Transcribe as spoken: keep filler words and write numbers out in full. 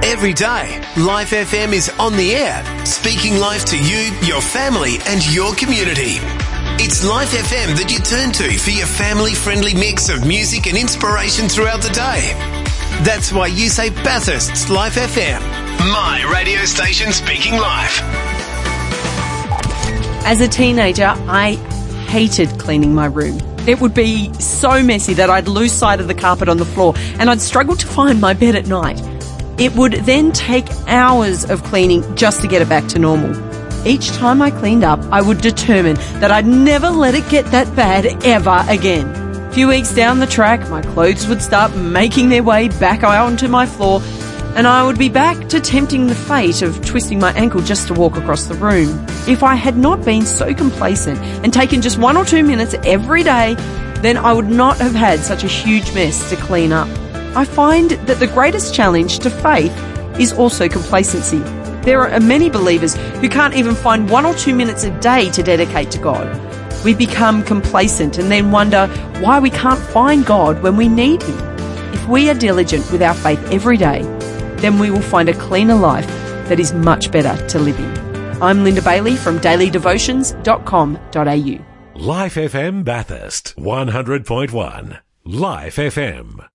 Every day, Life F M is on the air, speaking life to you, your family and your community. It's Life F M that you turn to for your family-friendly mix of music and inspiration throughout the day. That's why you say Bathurst's Life F M, my radio station speaking life. As a teenager, I hated cleaning my room. It would be so messy that I'd lose sight of the carpet on the floor and I'd struggle to find my bed at night. It would then take hours of cleaning just to get it back to normal. Each time I cleaned up, I would determine that I'd never let it get that bad ever again. A few weeks down the track, my clothes would start making their way back onto my floor, and I would be back to tempting the fate of twisting my ankle just to walk across the room. If I had not been so complacent and taken just one or two minutes every day, then I would not have had such a huge mess to clean up. I find that the greatest challenge to faith is also complacency. There are many believers who can't even find one or two minutes a day to dedicate to God. We become complacent and then wonder why we can't find God when we need Him. If we are diligent with our faith every day, then we will find a cleaner life that is much better to live in. I'm Linda Bailey from daily devotions dot com dot a u. Life F M Bathurst, one hundred point one. Life F M.